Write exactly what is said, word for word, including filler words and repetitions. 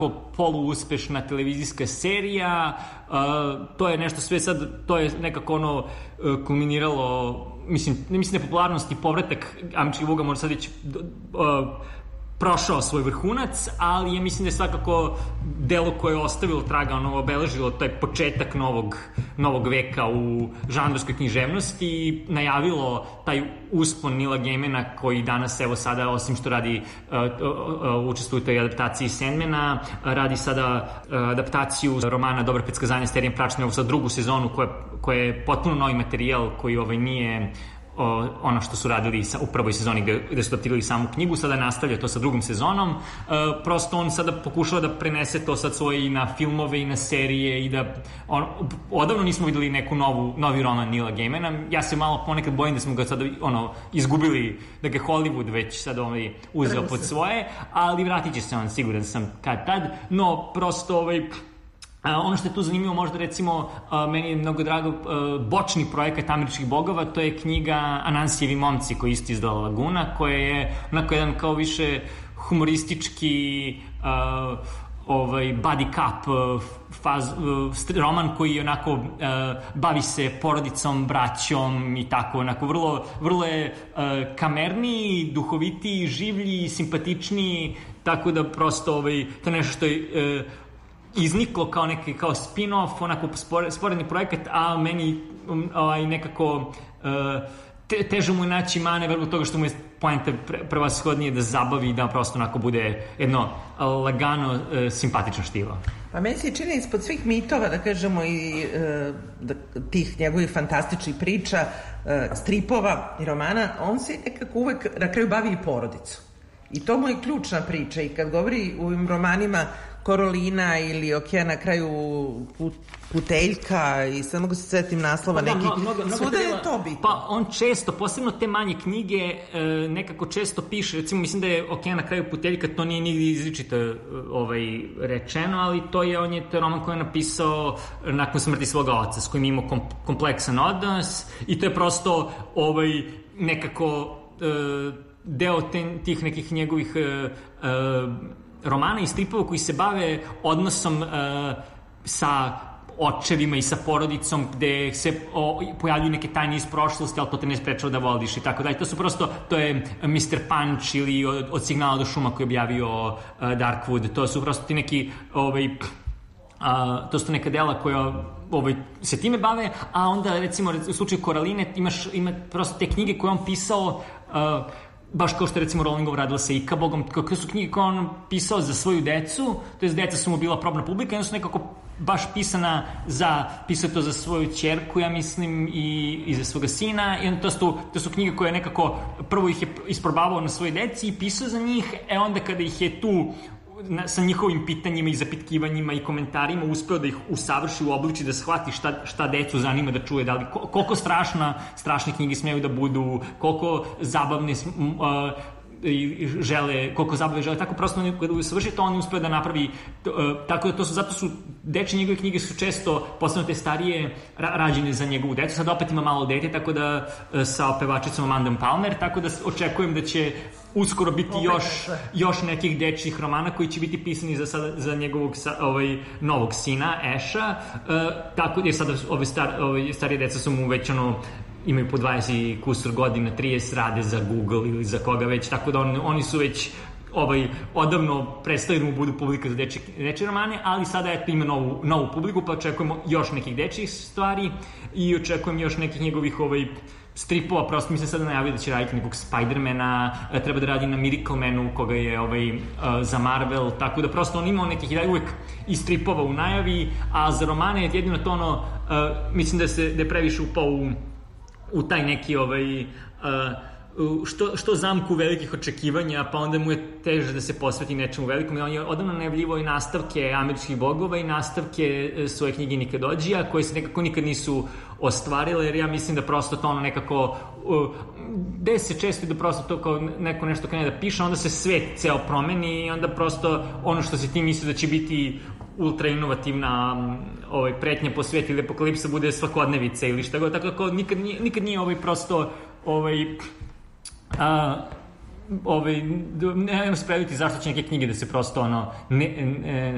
poluuspešna televizijska serija, uh, to je nešto sve sad, to je nekako ono uh, kulminiralo, mislim, ne mislim da je popularnost i povratak Američkih boga možda sad već uh, prošao svoj vrhunac, ali ja mislim da je svakako delo koje je ostavilo traga, ono, obeležilo taj početak novog, novog veka u žanrovskoj književnosti i najavilo taj uspon Neila Gaimana koji danas, evo sada, osim što radi uh, uh, uh, učestvuje u toj adaptaciji Sandmana, uh, radi sada uh, adaptaciju romana Dobar predskazanje s Terijem Pratchetttom, evo sad drugu sezonu koja, koja je potpuno novi materijal koji ovaj nije O, ono što su radili sa, u prvoj sezoni gde, gde su adaptirali samu knjigu, sada nastavlja to sa drugom sezonom. E, prosto on sada pokušava da prenese to sad svoje i na filmove i na serije i da on, odavno nismo videli neku novu, novi roman Neila Gaimana. Ja se malo ponekad bojim da smo ga sada ono, izgubili, da ga Hollywood već sad ovaj, uzeo pod svoje, ali vratit će se on, siguran sam kad tad, no prosto ovaj Uh, ono što je tu zanimljivo, možda recimo uh, meni je mnogo drago uh, bočni projekat Američkih bogova, to je knjiga Anansijevi momci koji isto izdala Laguna, koja je onako jedan kao više humoristički uh, ovaj body cup uh, faz, uh, roman koji je onako uh, bavi se porodicom, braćom i tako, onako vrlo, vrlo je uh, kamerniji, duhovitiji, življi, simpatičniji, tako da prosto ovaj, to je nešto što je uh, izniklo kao neki kao spin-off, onako sporedni projekat, a meni ovaj, nekako uh, te, teže mu je naći mane vrlo toga što mu je poenta prevashodnije da zabavi i da prosto onako bude jedno lagano, uh, simpatično štivo. Pa meni se čini ispod svih mitova, da kažemo, i uh, da, tih njegovih fantastičnih priča, uh, stripova i romana, on se nekako uvek na kraju bavi i porodicu. I to mu je ključna priča i kad govori u ovim romanima Korolina ili Okej, na kraju put, Puteljka i sad mogu se svetim naslova pa, neki, da, mnogo, mnogo svuda treba, je to bitno. Pa on često, posebno te manje knjige, e, nekako često piše, recimo mislim da je Okej, na kraju Puteljka, to nije nigdje izričito ovaj, rečeno, ali to je, on je, to je roman koji je napisao nakon smrti svoga oca, s kojim imao kom, kompleksan odnos i to je prosto ovaj, nekako e, deo ten, tih nekih njegovih e, e, romana i stripova koji se bave odnosom uh, sa očevima i sa porodicom gde se o, pojavljuju neke tajne iz prošlosti, ali to te ne sprečava da voliš i tako dalje. To su prosto, to je mister Punch ili od, od Signala do šuma koji je objavio uh, Darkwood, to su prosto ti neki ovaj, uh, to su neka dela koja ovaj, se time bave, a onda recimo u slučaju Koraline imaš, ima prosto te knjige koje on pisao uh, baš kao što je recimo Rowlingov radila sa Ikabogom, kako su knjige koje on pisao za svoju decu, to je deca su mu bila probna publika i onda su nekako baš pisana za, pisao to za svoju ćerku, ja mislim, i, i za svoga sina, i onda to su, to su knjige koje nekako, prvo ih je isprobavao na svoje deci i pisao za njih, e onda kada ih je tu na, sa njihovim pitanjima i zapitkivanjima i komentarima uspeo da ih usavrši u obliči, da shvati šta, šta decu zanima da čuje, da li, koliko strašna, strašne knjige smeju da budu, koliko zabavne uh, i žele, koliko zabave žele, tako prosto kada savrši to on uspeo da napravi, uh, tako da to su, zato su dečje njegove knjige su često, posebno te starije, ra, rađene za njegovu decu, sad opet ima malo dete, tako da uh, sa pevačicom Amandom Palmer, tako da očekujem da će uskoro biti još, još nekih dečjih romana koji će biti pisani za, sada, za njegovog ovaj, novog sina, Asha, uh, tako jer sada ove, star, ove starije deca su mu već ono, imaju po dvadeset kusur godina, trideset, rade za Google ili za koga već, tako da on, oni su već ovaj, odavno prestali da mu budu publika za dečje, dečje romane, ali sada eto ima novu, novu publiku, pa očekujemo još nekih dečjih stvari i očekujem još nekih njegovih ovaj, stripova, prosto mislim sada najavio da će raditi nekog Spidermana, treba da radi na Miracle Manu koga je ovaj, uh, za Marvel, tako da prosto on imao nekih ideja uvek i stripova u najavi, a za romane je jedino to ono, uh, mislim da, se, da je previše upao u, u taj neki ovaj, uh, što, što zamku velikih očekivanja, pa onda mu je teže da se posveti nečemu velikom i on je odavno najavljivao i nastavke Američkih bogova i nastavke svoje knjige Nikedođija koje se nekako nikad nisu ostvarile, jer ja mislim da prosto to ono nekako uh, desi se često da prosto to kao neko nešto krene da piše, onda se svet ceo promeni i onda prosto ono što se ti misli da će biti ultra inovativna ovaj, pretnja po svijetu ili apokalipsa bude svakodnevica ili šta god, tako da nikad nije, nikad nije ovaj prosto ovaj a, ovaj, ne nemam se predviditi zašto će neke knjige da se prosto ono ne, ne,